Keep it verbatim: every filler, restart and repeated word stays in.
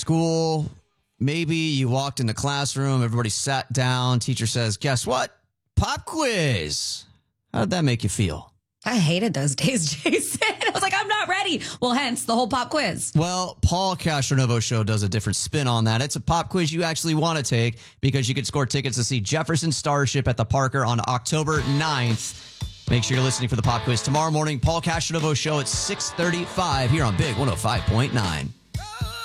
School, maybe you walked in the classroom, everybody sat down, teacher says, guess what? Pop quiz. How did that make you feel? I hated those days, Jason. I was like, I'm not ready. Well, hence the whole pop quiz. Well, Paul Castronovo Show does a different spin on that. It's a pop quiz you actually want to take because you could score tickets to see Jefferson Starship at the Parker on October ninth. Make sure you're listening for the pop quiz tomorrow morning. Paul Castronovo Show at six thirty-five here on Big one oh five point nine.